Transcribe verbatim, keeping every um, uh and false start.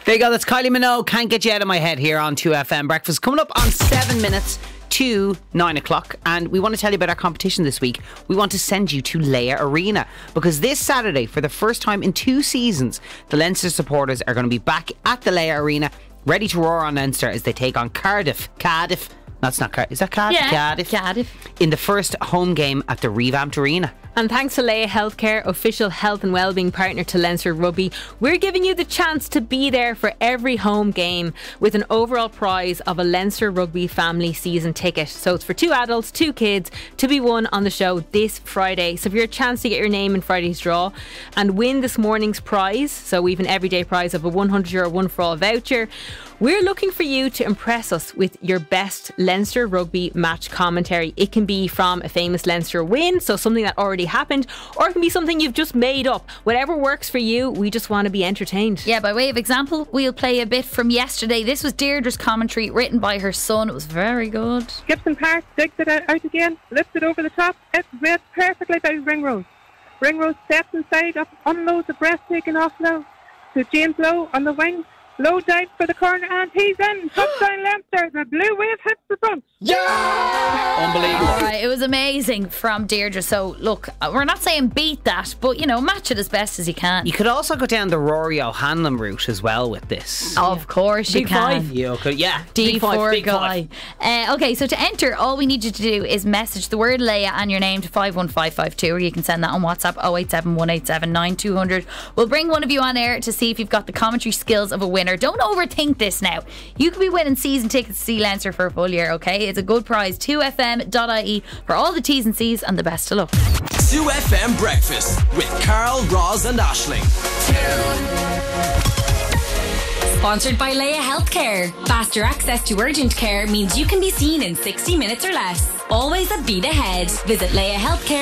There you go, that's Kylie Minogue. Can't get you out of my head here on two F M Breakfast. Coming up on seven minutes to nine o'clock, and we want to tell you about our competition this week. We want to send you to Leia Arena, because this Saturday, for the first time in two seasons, the Leinster supporters are going to be back at the Leia Arena, ready to roar on Leinster as they take on Cardiff. Cardiff. That's not Cardiff. Is that Cardiff? Yeah, Cardiff. Cardiff. In the first home game at the revamped arena. And thanks to Leia Healthcare, official health and wellbeing partner to Leinster Rugby, we're giving you the chance to be there for every home game with an overall prize of a Leinster Rugby family season ticket. So it's for two adults, two kids, to be won on the show this Friday. So for your chance to get your name in Friday's draw and win this morning's prize, so we've an everyday prize of a one hundred euro one for all voucher, we're looking for you to impress us with your best Leinster Rugby match commentary. It can be from a famous Leinster win, so something that already happened, or it can be something you've just made up. Whatever works for you, we just want to be entertained. Yeah, by way of example, we'll play a bit from yesterday. This was Deirdre's commentary written by her son. It was very good. Gibson Park digs it out again, lifts it over the top. It's made perfectly by Ringrose. Ringrose steps inside, up, unloads a breathtaking offload to James Lowe on the wing. Low dive for the corner and he's in. Touchdown Leinster. The blue wave hits the front. Yeah! Unbelievable. All right, it was amazing from Deirdre. So look, we're not saying beat that, but you know, match it as best as you can. You could also go down the Rory O'Hanlon route as well with this. Of course you Big can. five. You could, yeah. D Big four five, big guy. five. Uh, okay, so to enter, all we need you to do is message the word Leia and your name to five one five five two, or you can send that on WhatsApp oh eight seven, one eight seven, nine two zero zero. We'll bring one of you on air to see if you've got the commentary skills of a winner. Don't overthink this now. You could be winning season tickets to see Leinster for a full year, okay? It's a good prize. two F M dot I E for all the T's and C's, and the best of luck. two F M Breakfast with Carl, Roz and Aisling. Sponsored by Leia Healthcare. Faster access to urgent care means you can be seen in sixty minutes or less. Always a beat ahead. Visit Leia Healthcare.